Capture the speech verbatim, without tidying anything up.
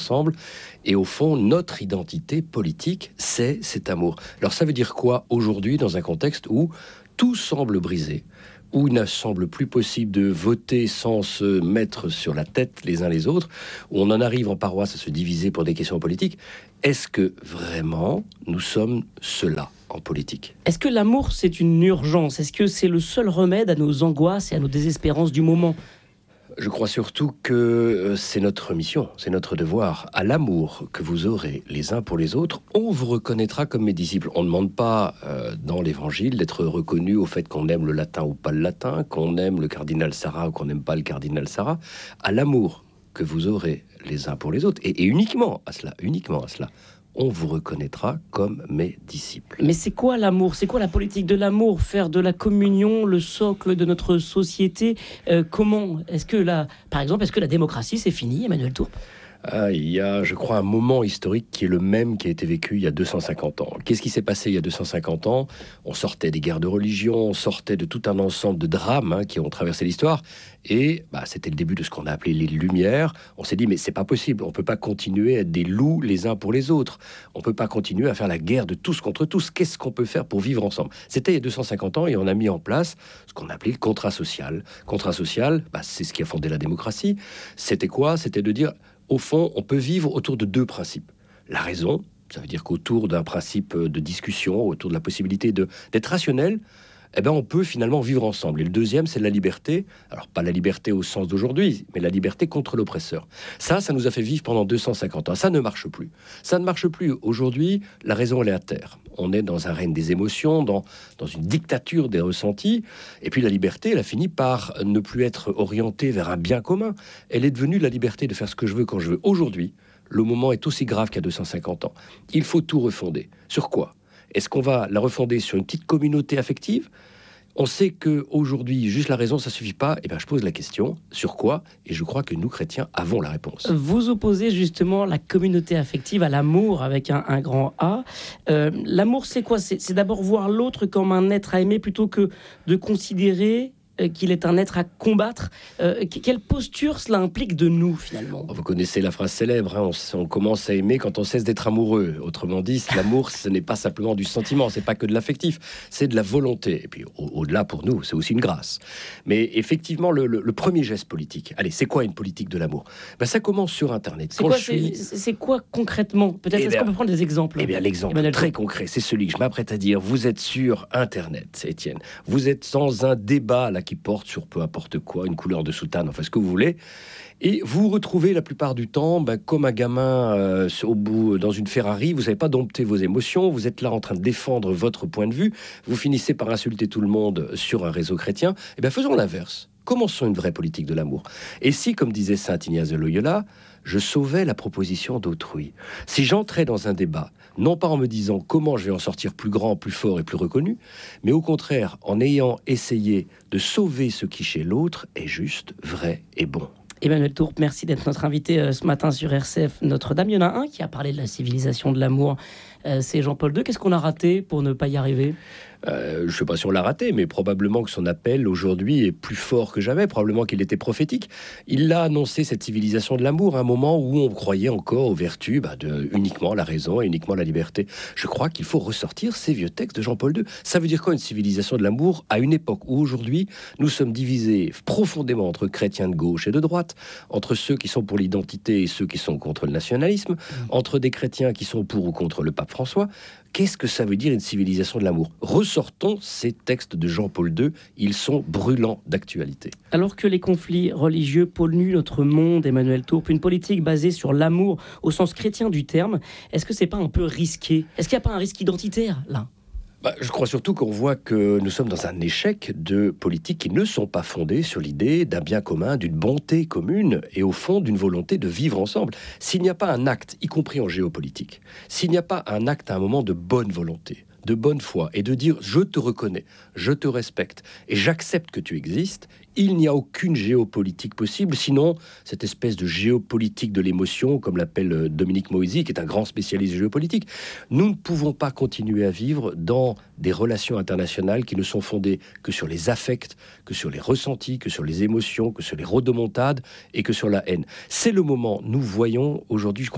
ensemble. Et au fond, notre identité politique, c'est cet amour. Alors ça veut dire quoi aujourd'hui dans un contexte où tout semble brisé, où il ne semble plus possible de voter sans se mettre sur la tête les uns les autres, où on en arrive en paroisse à se diviser pour des questions politiques? Est-ce que vraiment nous sommes ceux-là en politique? Est-ce que l'amour, c'est une urgence? Est-ce que c'est le seul remède à nos angoisses et à nos désespérances du moment? Je crois surtout que c'est notre mission, c'est notre devoir. À l'amour que vous aurez les uns pour les autres, on vous reconnaîtra comme mes disciples. On ne demande pas euh, dans l'Évangile d'être reconnu au fait qu'on aime le latin ou pas le latin, qu'on aime le cardinal Sarah ou qu'on n'aime pas le cardinal Sarah. À l'amour que vous aurez les uns pour les autres, et, et uniquement à cela, uniquement à cela, on vous reconnaîtra comme mes disciples. Mais c'est quoi l'amour? C'est quoi la politique de l'amour? Faire de la communion le socle de notre société? euh, Comment? Est-ce que la, par exemple, est-ce que la démocratie, c'est fini, Emmanuel Tourpe? Ah, il y a, je crois, un moment historique qui est le même qui a été vécu il y a deux cent cinquante ans. Qu'est-ce qui s'est passé il y a deux cent cinquante ans? On sortait des guerres de religion, on sortait de tout un ensemble de drames hein, qui ont traversé l'histoire. Et bah, c'était le début de ce qu'on a appelé les Lumières. On s'est dit, mais c'est pas possible. On ne peut pas continuer à être des loups les uns pour les autres. On ne peut pas continuer à faire la guerre de tous contre tous. Qu'est-ce qu'on peut faire pour vivre ensemble? C'était il y a deux cent cinquante ans et on a mis en place ce qu'on appelait le contrat social. Contrat social, bah, c'est ce qui a fondé la démocratie. C'était quoi? C'était de dire... Au fond, on peut vivre autour de deux principes. La raison, ça veut dire qu'autour d'un principe de discussion, autour de la possibilité de, d'être rationnel, eh ben on peut finalement vivre ensemble. Et le deuxième, c'est la liberté. Alors, pas la liberté au sens d'aujourd'hui, mais la liberté contre l'oppresseur. Ça, ça nous a fait vivre pendant deux cent cinquante ans. Ça ne marche plus. Ça ne marche plus. Aujourd'hui, la raison, elle est à terre. On est dans un règne des émotions, dans, dans une dictature des ressentis. Et puis la liberté, elle a fini par ne plus être orientée vers un bien commun. Elle est devenue la liberté de faire ce que je veux quand je veux. Aujourd'hui, le moment est aussi grave qu'il y a deux cent cinquante ans. Il faut tout refonder. Sur quoi ? Est-ce qu'on va la refonder sur une petite communauté affective? On sait qu'aujourd'hui, juste la raison, ça ne suffit pas. Et bien, je pose la question, sur quoi? Et je crois que nous, chrétiens, avons la réponse. Vous opposez justement la communauté affective à l'amour avec un, un grand A. Euh, l'amour, c'est quoi? c'est, c'est d'abord voir l'autre comme un être à aimer plutôt que de considérer qu'il est un être à combattre. Euh, quelle posture cela implique de nous, finalement? Vous connaissez la phrase célèbre, hein, on, on commence à aimer quand on cesse d'être amoureux. Autrement dit, l'amour, ce n'est pas simplement du sentiment, c'est pas que de l'affectif, c'est de la volonté. Et puis, au- au-delà, pour nous, c'est aussi une grâce. Mais effectivement, le, le, le premier geste politique, allez, c'est quoi une politique de l'amour? Ben, ça commence sur Internet. C'est Quand quoi, je suis... c'est, c'est quoi concrètement? Peut-être, Eh est-ce bien, qu'on peut prendre des exemples? Eh bien, l'exemple Emmanuel très Tourpe. concret, c'est celui que je m'apprête à dire. Vous êtes sur Internet, Étienne. Vous êtes dans un débat là qui porte sur peu importe quoi, une couleur de soutane, enfin ce que vous voulez. Et vous vous retrouvez la plupart du temps, ben, comme un gamin euh, au bout dans une Ferrari. Vous savez pas dompter vos émotions. Vous êtes là en train de défendre votre point de vue. Vous finissez par insulter tout le monde sur un réseau chrétien. Eh bien, faisons l'inverse. Commençons une vraie politique de l'amour. Et si, comme disait saint Ignace de Loyola, je sauvais la proposition d'autrui. Si j'entrais dans un débat, non pas en me disant comment je vais en sortir plus grand, plus fort et plus reconnu, mais au contraire en ayant essayé de sauver ce qui chez l'autre est juste, vrai et bon. Emmanuel Tourpe, merci d'être notre invité euh, ce matin sur R C F Notre-Dame. Il y en a un qui a parlé de la civilisation de l'amour. Euh, c'est Jean-Paul deux. Qu'est-ce qu'on a raté pour ne pas y arriver? Euh, je ne sais pas si on l'a raté, mais probablement que son appel aujourd'hui est plus fort que jamais, probablement qu'il était prophétique. Il a annoncé cette civilisation de l'amour à un moment où on croyait encore aux vertus bah, de uniquement la raison et uniquement la liberté. Je crois qu'il faut ressortir ces vieux textes de Jean-Paul deux. Ça veut dire quoi une civilisation de l'amour à une époque où aujourd'hui nous sommes divisés profondément entre chrétiens de gauche et de droite, entre ceux qui sont pour l'identité et ceux qui sont contre le nationalisme, mmh. entre des chrétiens qui sont pour ou contre le pape François. Qu'est-ce que ça veut dire une civilisation de l'amour? Ressortons ces textes de Jean-Paul deux, ils sont brûlants d'actualité. Alors que les conflits religieux polluent notre monde, Emmanuel Tourpe, une politique basée sur l'amour au sens chrétien du terme, est-ce que c'est pas un peu risqué? Est-ce qu'il n'y a pas un risque identitaire là? Bah, je crois surtout qu'on voit que nous sommes dans un échec de politiques qui ne sont pas fondées sur l'idée d'un bien commun, d'une bonté commune et au fond d'une volonté de vivre ensemble. S'il n'y a pas un acte, y compris en géopolitique, s'il n'y a pas un acte à un moment de bonne volonté, de bonne foi et de dire je te reconnais, je te respecte et j'accepte que tu existes, il n'y a aucune géopolitique possible, sinon cette espèce de géopolitique de l'émotion, comme l'appelle Dominique Moïsi, qui est un grand spécialiste de géopolitique. Nous ne pouvons pas continuer à vivre dans des relations internationales qui ne sont fondées que sur les affects, que sur les ressentis, que sur les émotions, que sur les rodomontades et que sur la haine. C'est le moment, nous voyons aujourd'hui, je crois,